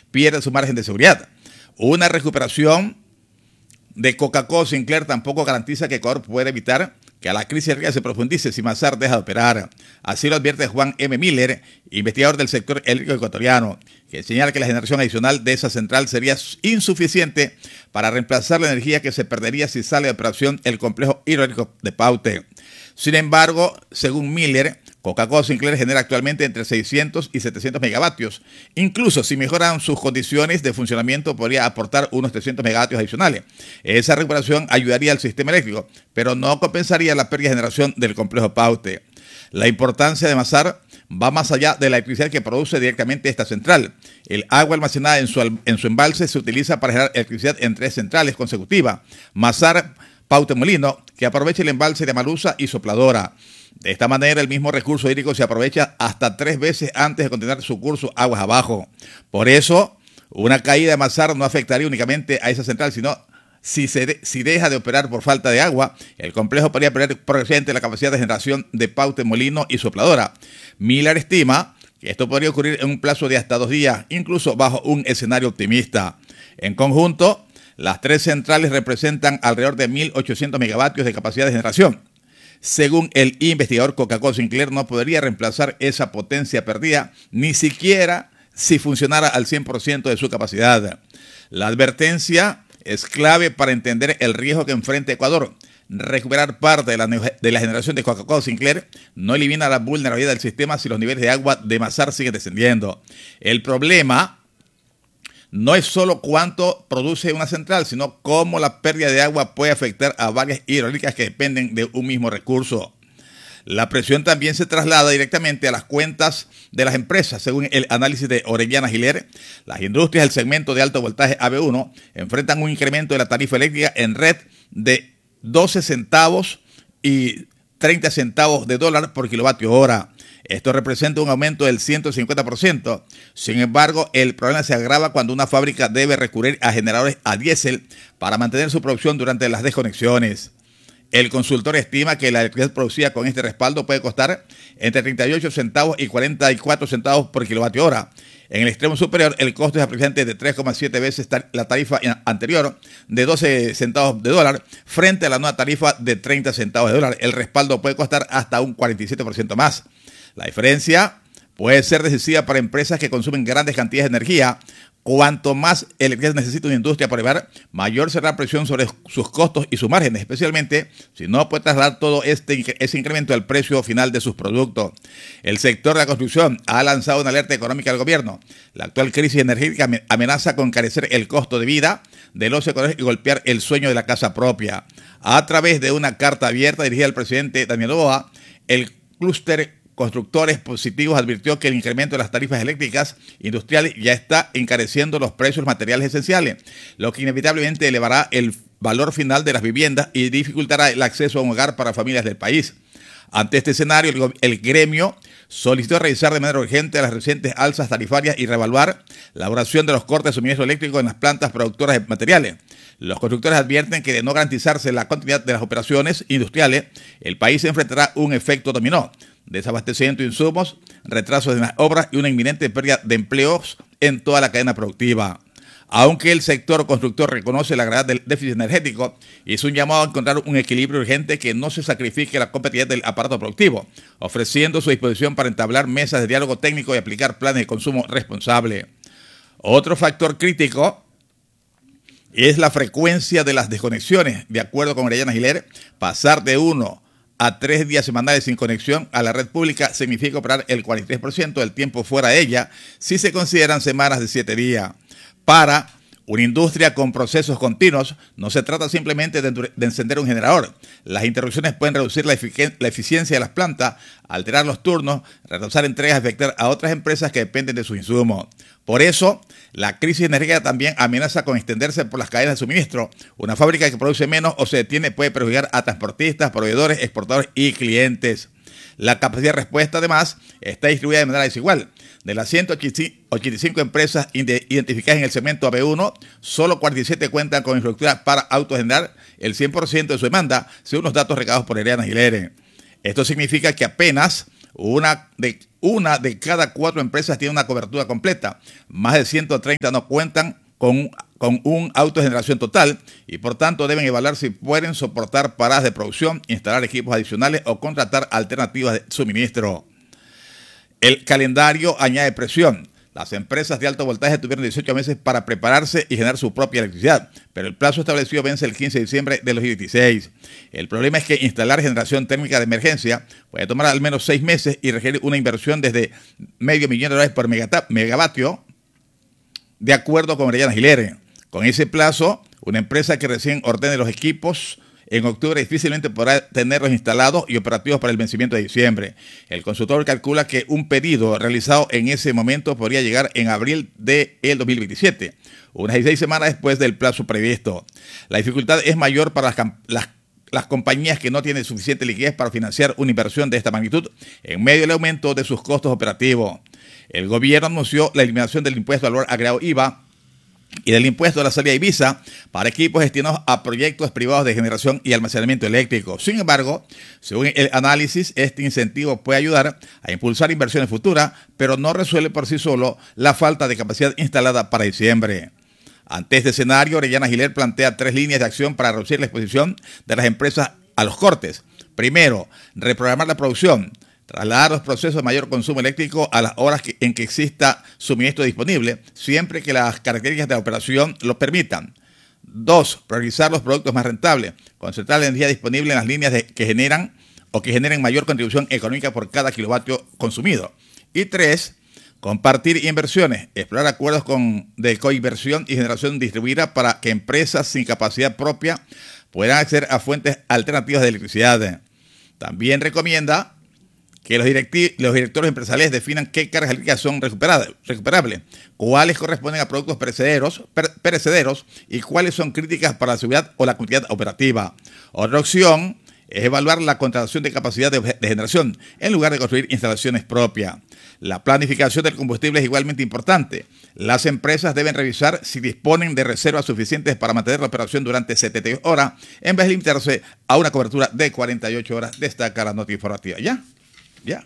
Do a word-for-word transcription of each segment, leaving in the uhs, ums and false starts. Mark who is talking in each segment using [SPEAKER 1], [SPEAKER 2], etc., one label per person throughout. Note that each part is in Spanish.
[SPEAKER 1] pierde su margen de seguridad. Una recuperación de Coca-Cola Sinclair tampoco garantiza que Ecuador pueda evitar que la crisis hídrica se profundice si Mazar deja de operar. Así lo advierte Juan M. Miller, investigador del sector eléctrico ecuatoriano, que señala que la generación adicional de esa central sería insuficiente para reemplazar la energía que se perdería si sale de operación el complejo hidroeléctrico de Paute. Sin embargo, según Miller, Coca-Cola Sinclair genera actualmente entre seiscientos y setecientos megavatios. Incluso si mejoran sus condiciones de funcionamiento, podría aportar unos trescientos megavatios adicionales. Esa recuperación ayudaría al sistema eléctrico, pero no compensaría la pérdida de generación del complejo Paute. La importancia de Mazar va más allá de la electricidad que produce directamente esta central. El agua almacenada en su, en su embalse se utiliza para generar electricidad en tres centrales consecutivas: Mazar, Paute Molino, que aprovecha el embalse de Malusa y Sopladora. De esta manera, el mismo recurso hídrico se aprovecha hasta tres veces antes de continuar su curso aguas abajo. Por eso, una caída de Mazar no afectaría únicamente a esa central, sino si, se de, si deja de operar por falta de agua, el complejo podría perder progresivamente la capacidad de generación de Paute Molino y Sopladora. Miller estima que esto podría ocurrir en un plazo de hasta dos días, incluso bajo un escenario optimista. En conjunto, las tres centrales representan alrededor de mil ochocientos megavatios de capacidad de generación. Según el investigador, Coca-Cola Sinclair no podría reemplazar esa potencia perdida, ni siquiera si funcionara al cien por ciento de su capacidad. La advertencia es clave para entender el riesgo que enfrenta Ecuador. Recuperar parte de la, de la generación de Coca-Cola Sinclair no elimina la vulnerabilidad del sistema si los niveles de agua de Mazar siguen descendiendo. El problema no es solo cuánto produce una central, sino cómo la pérdida de agua puede afectar a varias hidroeléctricas que dependen de un mismo recurso. La presión también se traslada directamente a las cuentas de las empresas. Según el análisis de Orellana Giler, las industrias del segmento de alto voltaje A B uno enfrentan un incremento de la tarifa eléctrica en red de doce centavos y treinta centavos de dólar por kilovatio hora. Esto representa un aumento del ciento cincuenta por ciento. Sin embargo, el problema se agrava cuando una fábrica debe recurrir a generadores a diésel para mantener su producción durante las desconexiones. El consultor estima que la electricidad producida con este respaldo puede costar entre treinta y ocho centavos y cuarenta y cuatro centavos por kilovatio hora. En el extremo superior, el costo es aproximadamente de tres coma siete veces la tarifa anterior de doce centavos de dólar frente a la nueva tarifa de treinta centavos de dólar. El respaldo puede costar hasta un cuarenta y siete por ciento más. La diferencia puede ser decisiva para empresas que consumen grandes cantidades de energía. Cuanto más electricidad necesita una industria para elevar, mayor será la presión sobre sus costos y sus márgenes, especialmente si no puede trasladar todo este, ese incremento al precio final de sus productos. El sector de la construcción ha lanzado una alerta económica al gobierno. La actual crisis energética amenaza con encarecer el costo de vida de los ecuatorianos y golpear el sueño de la casa propia. A través de una carta abierta dirigida al presidente Daniel Noboa, el clúster Constructores Positivos advirtió que el incremento de las tarifas eléctricas industriales ya está encareciendo los precios de los materiales esenciales, lo que inevitablemente elevará el valor final de las viviendas y dificultará el acceso a un hogar para familias del país. Ante este escenario, el, el gremio solicitó revisar de manera urgente las recientes alzas tarifarias y reevaluar la duración de los cortes de suministro eléctrico en las plantas productoras de materiales. Los constructores advierten que de no garantizarse la continuidad de las operaciones industriales, el país enfrentará un efecto dominó: desabastecimiento de insumos, retrasos en las obras y una inminente pérdida de empleos en toda la cadena productiva. Aunque el sector constructor reconoce la gravedad del déficit energético, hizo un llamado a encontrar un equilibrio urgente que no se sacrifique la competitividad del aparato productivo, ofreciendo su disposición para entablar mesas de diálogo técnico y aplicar planes de consumo responsable. Otro factor crítico es la frecuencia de las desconexiones. De acuerdo con Orellana Giler, pasar de uno a tres días semanales sin conexión a la red pública significa operar el cuarenta y tres por ciento del tiempo fuera de ella si se consideran semanas de siete días. Para una industria con procesos continuos, no se trata simplemente de, de encender un generador. Las interrupciones pueden reducir la, efic- la eficiencia de las plantas, alterar los turnos, retrasar entregas y afectar a otras empresas que dependen de sus insumos. Por eso, la crisis energética también amenaza con extenderse por las cadenas de suministro. Una fábrica que produce menos o se detiene puede perjudicar a transportistas, proveedores, exportadores y clientes. La capacidad de respuesta, además, está distribuida de manera desigual. De las ciento ochenta y cinco empresas identificadas en el segmento A B uno, solo cuarenta y siete cuentan con infraestructura para autogenerar el cien por ciento de su demanda, según los datos recabados por Orellana Giler. Esto significa que apenas Una de, una de cada cuatro empresas tiene una cobertura completa. Más de ciento treinta no cuentan con, con un auto de generación total y por tanto deben evaluar si pueden soportar paradas de producción, instalar equipos adicionales o contratar alternativas de suministro. El calendario añade presión. Las empresas de alto voltaje tuvieron dieciocho meses para prepararse y generar su propia electricidad, pero el plazo establecido vence el quince de diciembre de dos mil dieciséis. El problema es que instalar generación térmica de emergencia puede tomar al menos seis meses y requiere una inversión desde medio millón de dólares por megavatio, de acuerdo con Orellana Giler. Con ese plazo, una empresa que recién ordene los equipos en octubre difícilmente podrá tenerlos instalados y operativos para el vencimiento de diciembre. El consultor calcula que un pedido realizado en ese momento podría llegar en abril del dos mil veintisiete, unas dieciséis semanas después del plazo previsto. La dificultad es mayor para las, las, las compañías que no tienen suficiente liquidez para financiar una inversión de esta magnitud en medio del aumento de sus costos operativos. El gobierno anunció la eliminación del impuesto al valor agregado I V A y del impuesto a la salida Ibiza para equipos destinados a proyectos privados de generación y almacenamiento eléctrico. Sin embargo, según el análisis, este incentivo puede ayudar a impulsar inversiones futuras, pero no resuelve por sí solo la falta de capacidad instalada para diciembre. Ante este escenario, Orellana Giler plantea tres líneas de acción para reducir la exposición de las empresas a los cortes. Primero, reprogramar la producción. Trasladar los procesos de mayor consumo eléctrico a las horas que, en que exista suministro disponible, siempre que las características de la operación lo permitan. Dos, priorizar los productos más rentables, concentrar la energía disponible en las líneas de, que generan o que generen mayor contribución económica por cada kilovatio consumido. Y tres, compartir inversiones, explorar acuerdos con, de coinversión y generación distribuida para que empresas sin capacidad propia puedan acceder a fuentes alternativas de electricidad. También recomienda que los, los directores empresariales definan qué cargas eléctricas son recuperables, cuáles corresponden a productos perecederos, per, perecederos y cuáles son críticas para la seguridad o la continuidad operativa. Otra opción es evaluar la contratación de capacidad de, de generación en lugar de construir instalaciones propias. La planificación del combustible es igualmente importante. Las empresas deben revisar si disponen de reservas suficientes para mantener la operación durante setenta y dos horas en vez de limitarse a una cobertura de cuarenta y ocho horas, destaca la nota informativa. ¿Ya? Ya.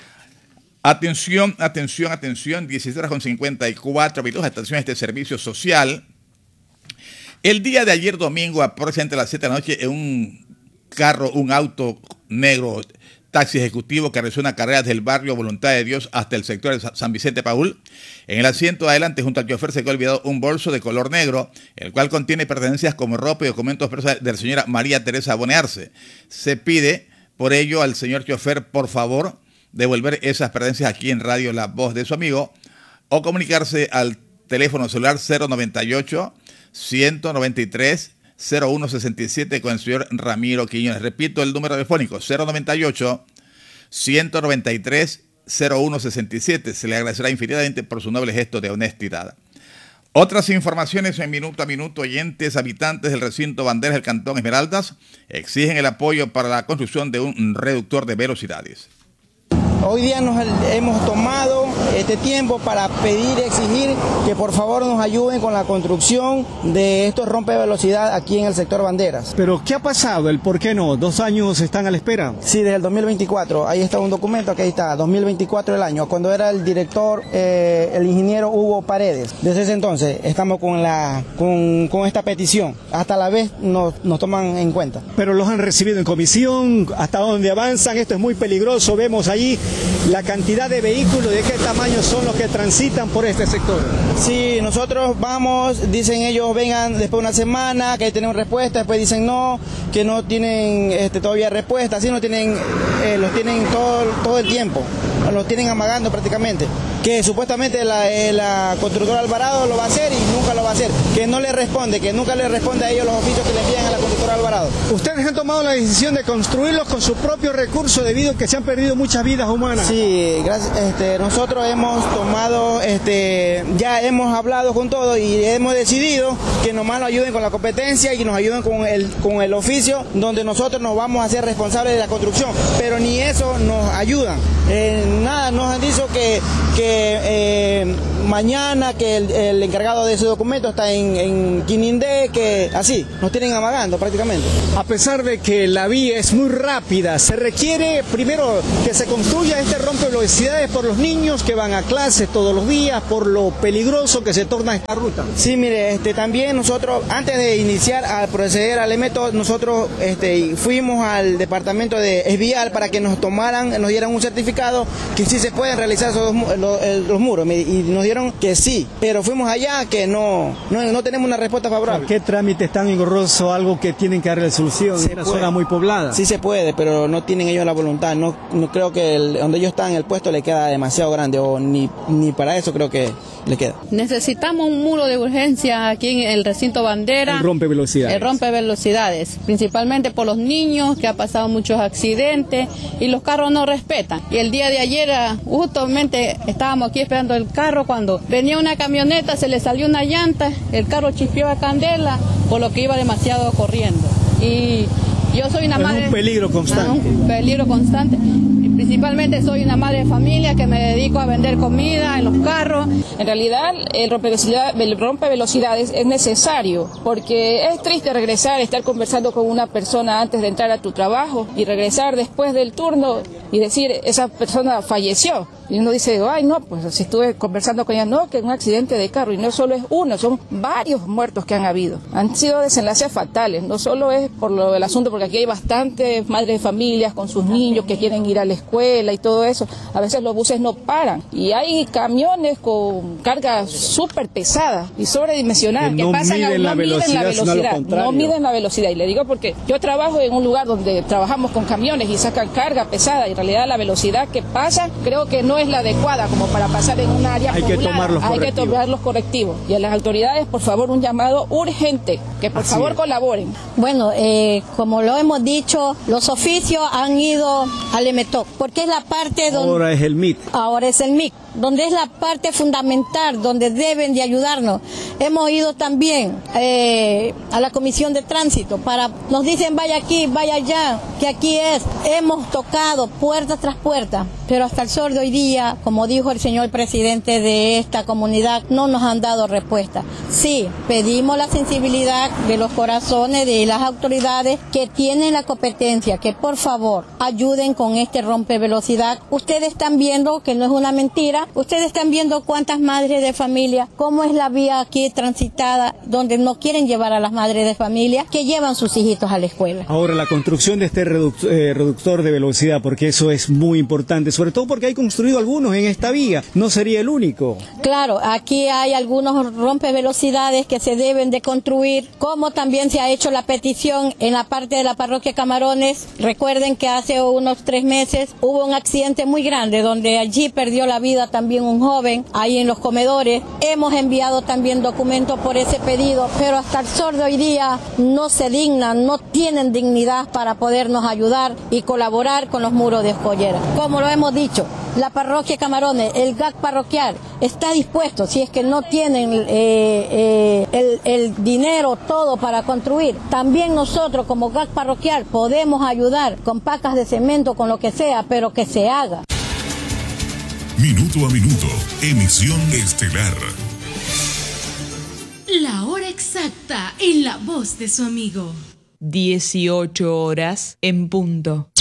[SPEAKER 1] Atención, atención, atención, dieciséis horas con cincuenta y cuatro minutos, atención a este servicio social. El día de ayer domingo, aproximadamente a las siete de la noche, en un carro, un auto negro, taxi ejecutivo que realizó una carrera desde el barrio Voluntad de Dios hasta el sector de San Vicente Paúl. En el asiento de adelante, junto al chofer, se quedó olvidado un bolso de color negro, el cual contiene pertenencias como ropa y documentos personales de la señora María Teresa Bonearse. Se pide por ello al señor chofer, por favor, devolver esas pertenencias aquí en radio La Voz de su amigo o comunicarse al teléfono celular cero noventa y ocho, ciento noventa y tres, cero uno sesenta y siete con el señor Ramiro Quiñones. Repito el número telefónico, cero noventa y ocho, ciento noventa y tres, cero uno sesenta y siete. Se le agradecerá infinitamente por su noble gesto de honestidad. Otras informaciones en Minuto a Minuto. Oyentes, habitantes del recinto Banderas del Cantón Esmeraldas exigen el apoyo para la construcción de un reductor de velocidades.
[SPEAKER 2] Hoy día nos hemos tomado este tiempo para pedir, exigir que por favor nos ayuden con la construcción de estos rompevelocidad aquí en el sector Banderas.
[SPEAKER 3] ¿Pero qué ha pasado? ¿El por qué no? ¿Dos años están a la espera?
[SPEAKER 2] Sí, desde el dos mil veinticuatro. Ahí está un documento, aquí está, dos mil veinticuatro el año, cuando era el director, eh, el ingeniero Hugo Paredes. Desde ese entonces estamos con, la, con, con esta petición. Hasta la vez nos, nos toman en cuenta.
[SPEAKER 3] ¿Pero los han recibido en comisión? ¿Hasta dónde avanzan? Esto es muy peligroso. Vemos allí la cantidad de vehículos, de qué tamaño son los que transitan por este sector.
[SPEAKER 2] Sí, nosotros vamos, dicen ellos vengan después de una semana, que tenemos respuesta, después dicen no, que no tienen este, todavía respuesta, así no tienen, eh, los tienen todo, todo el tiempo, los tienen amagando prácticamente. Que supuestamente la, eh, la constructora Alvarado lo va a hacer y nunca lo va a hacer, que no le responde, que nunca le responde a ellos los oficios que le envían a la constructora Alvarado.
[SPEAKER 3] Ustedes han tomado la decisión de construirlos con su propio recurso debido a que se han perdido muchas vidas humanas.
[SPEAKER 2] Sí, gracias, este, nosotros hemos tomado, este, ya hemos hablado con todos y hemos decidido que nomás nos ayuden con la competencia y nos ayuden con el, con el oficio donde nosotros nos vamos a hacer responsables de la construcción, pero ni eso nos ayudan. Eh, nada, nos han dicho que, que que eh, mañana que el, el encargado de ese documento está en, en Quinindé, que así, nos tienen amagando prácticamente.
[SPEAKER 3] A pesar de que la vía es muy rápida, se requiere primero que se construya este rompevelocidades por los niños que van a clases todos los días, por lo peligroso que se torna esta ruta.
[SPEAKER 2] Sí, mire, este, también nosotros, antes de iniciar a proceder al EMETO, nosotros este, fuimos al departamento de Esvial para que nos tomaran, nos dieran un certificado que sí se pueden realizar esos, los, los muros, y nos dieron que sí, pero fuimos allá que no, no, no tenemos una respuesta favorable.
[SPEAKER 3] ¿Qué trámite es tan engorroso, algo que tienen que darle solución en una zona muy poblada?
[SPEAKER 2] Sí se puede, pero no tienen ellos la voluntad, no, no creo que el, donde ellos están el puesto le queda demasiado grande, o ni, ni para eso creo que le queda.
[SPEAKER 4] Necesitamos un muro de urgencia aquí en el recinto Bandera.
[SPEAKER 3] El rompe velocidades.
[SPEAKER 4] El rompe velocidades, principalmente por los niños, que ha pasado muchos accidentes y los carros no respetan. Y el día de ayer justamente estábamos aquí esperando el carro cuando venía una camioneta, se le salió una llanta, el carro chispeó a candela, por lo que iba demasiado corriendo. Y yo soy una
[SPEAKER 3] es
[SPEAKER 4] madre...
[SPEAKER 3] un peligro constante.
[SPEAKER 4] Un peligro constante. Principalmente soy una madre de familia que me dedico a vender comida en los carros.
[SPEAKER 5] En realidad el rompevelocidades, el rompevelocidades es necesario porque es triste regresar, estar conversando con una persona antes de entrar a tu trabajo y regresar después del turno y decir esa persona falleció. Y uno dice, ay no, pues si estuve conversando con ella, no, que es un accidente de carro, y no solo es uno, son varios muertos que han habido. Han sido desenlaces fatales, no solo es por lo del asunto, porque aquí hay bastantes madres de familias con sus niños que quieren ir a la escuela y todo eso. A veces los buses no paran y hay camiones con carga súper pesada y sobredimensionada que,
[SPEAKER 3] que no
[SPEAKER 5] pasan a,
[SPEAKER 3] miden
[SPEAKER 5] no
[SPEAKER 3] la
[SPEAKER 5] miden
[SPEAKER 3] velocidad,
[SPEAKER 5] la velocidad, no miden la velocidad. Y le digo porque yo trabajo en un lugar donde trabajamos con camiones y sacan carga pesada y en realidad la velocidad que pasa creo que no es la adecuada como para pasar en un área
[SPEAKER 3] hay
[SPEAKER 5] poblada.
[SPEAKER 3] Que tomar los
[SPEAKER 5] hay que tomar los correctivos. Y a las autoridades, por favor, un llamado urgente, que por Así favor es. colaboren.
[SPEAKER 6] Bueno, eh, como lo hemos dicho, los oficios han ido al EMETOC, porque es la parte donde...
[SPEAKER 3] Ahora es el M I C.
[SPEAKER 6] Ahora es el M I C, donde es la parte fundamental, donde deben de ayudarnos. Hemos ido también eh, a la Comisión de Tránsito, para nos dicen vaya aquí, vaya allá, que aquí es. Hemos tocado puerta tras puerta, pero hasta el sol de hoy día, como dijo el señor presidente de esta comunidad, no nos han dado respuesta. Sí, pedimos la sensibilidad de los corazones de las autoridades que tienen la competencia, que por favor ayuden con este rompevelocidad. Ustedes están viendo que no es una mentira, ustedes están viendo cuántas madres de familia, cómo es la vía aquí transitada, donde no quieren llevar a las madres de familia, que llevan sus hijitos a la escuela.
[SPEAKER 3] Ahora, la construcción de este reduc- eh, reductor de velocidad, porque eso es muy importante, sobre todo porque hay construido algunos en esta vía, no sería el único.
[SPEAKER 6] Claro, aquí hay algunos rompevelocidades que se deben de construir, como también se ha hecho la petición en la parte de la parroquia Camarones. Recuerden que hace unos tres meses hubo un accidente muy grande donde allí perdió la vida también un joven, ahí en los comedores. Hemos enviado también documentos por ese pedido, pero hasta el sol de hoy día no se dignan, no tienen dignidad para podernos ayudar y colaborar con los muros de escollera. Como lo hemos dicho, la parroquia Camarones, el G A C parroquial, está dispuesto, si es que no tienen eh, eh, el, el dinero todo para construir, también nosotros como G A C parroquial podemos ayudar con pacas de cemento, con lo que sea, pero que se haga.
[SPEAKER 7] Minuto a minuto, emisión estelar.
[SPEAKER 8] La hora exacta en la voz de su amigo.
[SPEAKER 9] dieciocho horas en punto.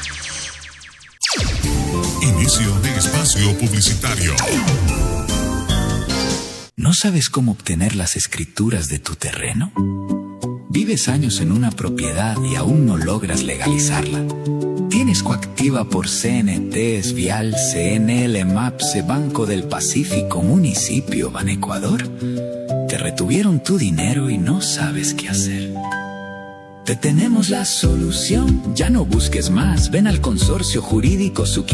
[SPEAKER 7] Inicio de espacio publicitario.
[SPEAKER 10] ¿No sabes cómo obtener las escrituras de tu terreno? ¿Vives años en una propiedad y aún no logras legalizarla? ¿Tienes coactiva por C N T, Esvial, C N L, MAPSE, Banco del Pacífico, Municipio, Banecuador? Te retuvieron tu dinero y no sabes qué hacer. Te tenemos la solución. Ya no busques más. Ven al Consorcio Jurídico Suki.